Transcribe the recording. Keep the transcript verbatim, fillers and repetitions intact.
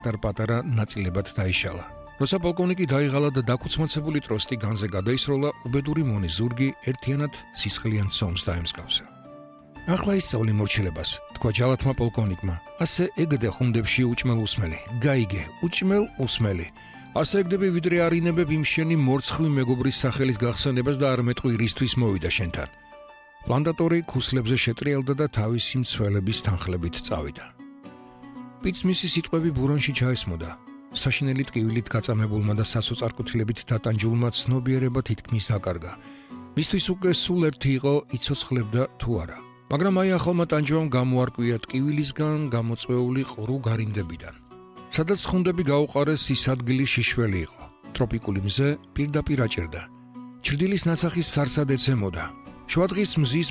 პატარ-პატარა ნაწილებად დაიშალა. როცა პოლკოვნიკი დაიღალა და დაქუცმაცებული ტროსტი განზე გადაისროლა, უბედური მონის ზურგი ერთიანად სისხლიან ცომს დაემსგავსა. ახლა ისწავლი მორჩილებას, თქვა ჯალათმა პოლკოვნიკმა. ასე ეგდე ხუნდებში უჭმელ უსმელი. გაიგე, უჭმელ უსმელი. ასე ეგდები ვიდრე არინებებ იმ შენი მორცხვი მეგობრის სახელის გახსენებას და არ მეტყვი რისთვის მოვიდა შენთან. პლანტატორი ქუსლებზე შეტრიალდა და თავისი მცველების თანხლებით წავიდა. პიც მისი სიტყვები ბურონში ჩაესმოდა. საშინელი ტკივილით გაწამებულმა და სასოწარკვეთილებით დატანჯულმა ცნობიერება თითქმის დაკარგა. მისთვის უკვე სულ ერთი იყო იცოცხლებდა თუ არა. მაგრამ აი ახალმა ტანჯვამ გამოარკვია ტკივილისგან გამოწვეული ყრუ გარინდებიდან. სადაც ხუნდები გაუყარეს ის ადგილი შიშველი იყო. ტროპიკული მზე პირდაპირ აჭერდა. ჩრდილის ნაცახის სარსად ეცემოდა. შუადღის მზის